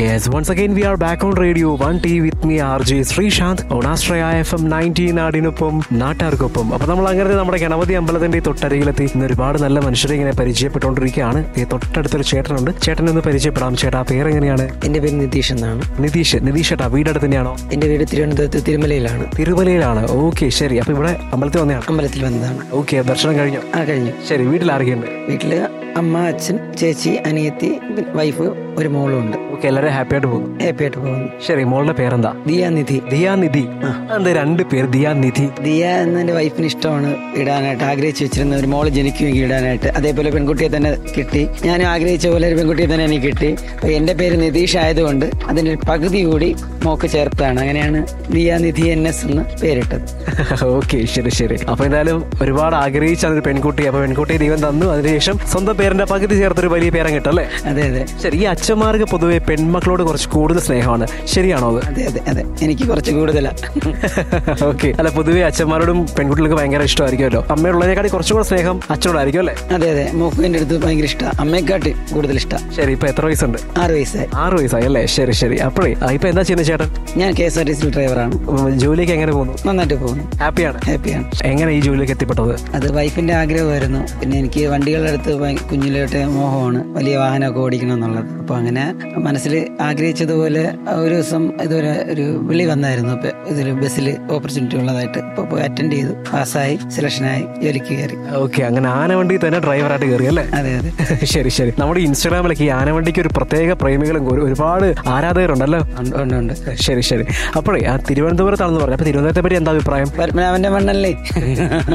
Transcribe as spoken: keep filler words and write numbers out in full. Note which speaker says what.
Speaker 1: Yes, once again we are back on Radio one T with me R J Srishant on Astraya F M ninety നാടിനൊപ്പം നാട്ടാർക്കൊപ്പം. അപ്പോൾ നമ്മൾ അങ്ങനെ നമ്മുടെ ഗണപതി അമ്പലത്തിന്റെ തൊട്ടരികിലെത്തി ഇന്ന് ഒരുപാട് നല്ല മനുഷ്യരെ ഇങ്ങനെ പരിചയപ്പെട്ടുകൊണ്ടിരിക്കുകയാണ്. ഈ തൊട്ടടുത്തൊരു ചേട്ടനുണ്ട്. ചേട്ടനൊന്ന് പരിചയപ്പെടാം. ചേട്ടാ പേരെങ്ങനെയാണ്?
Speaker 2: എന്റെ പേര് നിതീഷ് എന്നാണ്.
Speaker 1: നിതീഷ്. നിതീഷ് ചേട്ടാ വീടടുത്ത് തന്നെയാണോ?
Speaker 2: എന്റെ വീട് തിരുവനന്തപുരത്ത് തിരുമലയിലാണ്.
Speaker 1: തിരുമലയിലാണ്. ഓക്കെ, ശരി. അപ്പൊ ഇവിടെ അമ്പലത്തിൽ വന്നതാണ്?
Speaker 2: അമ്പലത്തിൽ വന്നതാണ്.
Speaker 1: ഓക്കെ, ദർശനം കഴിഞ്ഞോ?
Speaker 2: ആ കഴിഞ്ഞു.
Speaker 1: ശരി, വീട്ടിൽ ആരൊക്കെയുണ്ട്?
Speaker 2: വീട്ടില് അമ്മ, അച്ഛൻ, ചേച്ചി, അനിയത്തി, വൈഫ്, ഒരു മോളും ഉണ്ട്.
Speaker 1: ഓക്കെ, എല്ലാവരും ഹാപ്പി ആയിട്ട് പോകും?
Speaker 2: ഹാപ്പി ആയിട്ട് പോകുന്നു.
Speaker 1: ശരി, മോളുടെ പേരെന്താ?
Speaker 2: ദിയാനിധി.
Speaker 1: ദിയാനിധി. എന്താ രണ്ട് പേര് ദിയാനിധി?
Speaker 2: ദിയ എന്ന എന്റെ വൈഫിന് ഇഷ്ടമാണ് ഇടാനായിട്ട്, ആഗ്രഹിച്ചു വെച്ചിരുന്ന ഒരു മോള് ജനിക്കുമെങ്കിൽ ഇടാനായിട്ട്. അതേപോലെ പെൺകുട്ടിയെ തന്നെ കിട്ടി. ഞാൻ ആഗ്രഹിച്ച പോലെ ഒരു പെൺകുട്ടിയെ തന്നെ എനിക്ക് കിട്ടി. അപ്പൊ എന്റെ പേര് നിതീഷ് ആയതുകൊണ്ട് അതിന്റെ പകുതി കൂടി മോക്ക് ചേർത്താണ്. അങ്ങനെയാണ് ദിയാനിധി എൻ എസ് എന്ന് പേരിട്ടത്.
Speaker 1: ഓക്കെ, ശരി ശരി. അപ്പൊ എന്തായാലും ഒരുപാട് ആഗ്രഹിച്ചാണ് ഒരു പെൺകുട്ടി. അപ്പൊ പെൺകുട്ടിയെ ദൈവം തന്നു. അതിനുശേഷം സ്വന്തം പേരിന്റെ പകുതി ചേർത്തൊരു വലിയ പേരം കിട്ടും അല്ലേ?
Speaker 2: അതെ അതെ.
Speaker 1: ശരി, ഈ അച്ഛന്മാർക്ക് പൊതുവെ പെൺമക്കളോട് കുറച്ച് കൂടുതൽ സ്നേഹമാണ്, ശരിയാണോ അത്?
Speaker 2: അതെ അതെ അതെ, എനിക്ക് കുറച്ച് കൂടുതലാ.
Speaker 1: ഓക്കെ, അല്ല പൊതുവെ അച്ഛന്മാരോടും പെൺകുട്ടികൾക്ക് ഭയങ്കര ഇഷ്ടമായിരിക്കുമല്ലോ. അമ്മയുള്ളതിനെക്കാട്ടി കുറച്ചുകൂടെ സ്നേഹം അച്ഛനോടായിരിക്കും അല്ലേ?
Speaker 2: അതെ അതെ, മോക്കുവിന്റെ അടുത്ത് ഭയങ്കര ഇഷ്ടമാണ്, അമ്മയെക്കാട്ടി കൂടുതൽ ഇഷ്ടം.
Speaker 1: ശരി, ഇപ്പൊ എത്ര വയസ്സുണ്ട്?
Speaker 2: ആറ് വയസ്സായി.
Speaker 1: ആറ് വയസ്സായി അല്ലേ? ശരി ശരി. അപ്പോഴേ ഇപ്പൊ എന്താ ചെയ്യുന്നത് ചേട്ടൻ?
Speaker 2: ഞാൻ K S R T C ഡ്രൈവറാണ്.
Speaker 1: ജോലിക്ക് എങ്ങനെ പോകുന്നു?
Speaker 2: നന്നായിട്ട് പോകുന്നു.
Speaker 1: ഹാപ്പിയാണ്?
Speaker 2: ഹാപ്പിയാണ്.
Speaker 1: എങ്ങനെ ഈ ജോലിക്ക് എത്തിപ്പെട്ടത്?
Speaker 2: അത് വൈഫിന്റെ ആഗ്രഹമായിരുന്നു. പിന്നെ എനിക്ക് വണ്ടികളുടെ അടുത്ത് കുഞ്ഞിലോട്ട് മോഹമാണ്, വലിയ വാഹനമൊക്കെ ഓടിക്കണം എന്നുള്ളത്. അപ്പൊ അങ്ങനെ മനസ്സിൽ ആഗ്രഹിച്ചതുപോലെ ഒരു ദിവസം ഇതുവരെ ഒരു വിളി വന്നായിരുന്നു. ഇപ്പൊ ഇതൊരു ബസ്സിൽ ഓപ്പർച്യൂണിറ്റി ഉള്ളതായിട്ട് ഇപ്പൊ പോയി അറ്റൻഡ് ചെയ്തു, പാസ്സായി, സെലക്ഷനായി, ജോലിക്ക് കയറി.
Speaker 1: ഓക്കെ, അങ്ങനെ ആനവണ്ടി തന്നെ ഡ്രൈവറായിട്ട് കയറി അല്ലേ?
Speaker 2: അതെ അതെ.
Speaker 1: ശരി ശരി. നമ്മുടെ ഇൻസ്റ്റാഗ്രാമിലൊക്കെ ഈ ആനവണ്ടിക്ക് ഒരു പ്രത്യേക പ്രേമികളും ഒരുപാട് ആരാധകരുണ്ടല്ലോ.
Speaker 2: ഉണ്ട് ഉണ്ട്.
Speaker 1: ശരി ശരി. അപ്പോഴേ ആ തിരുവനന്തപുരത്താണെന്ന് പറഞ്ഞു. അപ്പൊ തിരുവനന്തപുരത്തെ പറ്റി എന്താ അഭിപ്രായം?
Speaker 2: പത്മനാഭന്റെ മണ്ണല്ലേ.